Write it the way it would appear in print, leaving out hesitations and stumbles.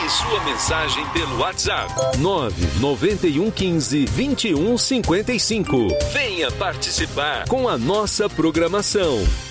Envie sua mensagem pelo WhatsApp. 99115-2155. Venha participar Com a nossa programação.